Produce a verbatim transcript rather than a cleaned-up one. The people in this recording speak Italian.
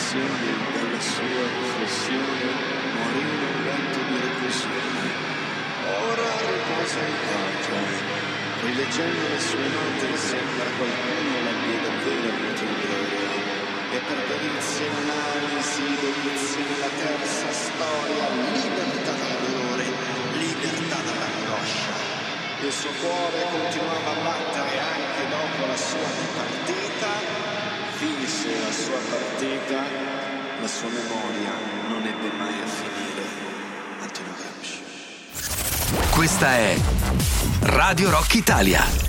segni dalla sua riflessione, morì in un letto di reclusione. Ora riposa in pace, rileggendo le sue note sembra qualcuno l'abbia davvero avuto in gloria. E per perizia, analisi, dovizia nella terza storia, libertà dal dolore, libertà dall'angoscia. Il suo cuore continuava a battere anche dopo la sua dipartita. Finse la sua partita, la sua memoria non ebbe mai a finire. Antonio Gramsci. Questa è Radio Rock Italia.